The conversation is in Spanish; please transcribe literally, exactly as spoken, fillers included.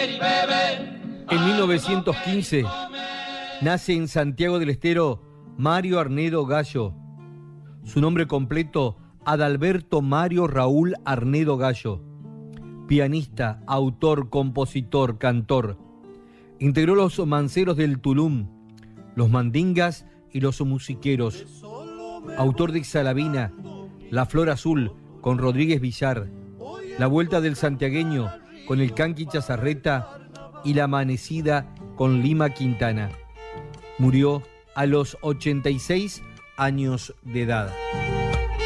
En mil novecientos quince nace en Santiago del Estero Mario Arnedo Gallo. Su nombre completo, Adalberto Mario Raúl Arnedo Gallo. Pianista, autor, compositor, cantor. Integró los Manceros del Tulum, los Mandingas y los Musiqueros. Autor de Xalavina, La Flor Azul con Rodríguez Villar, La Vuelta del Santiagueño con el Canqui Chazarreta y La Amanecida con Lima Quintana. Murió a los ochenta y seis años de edad.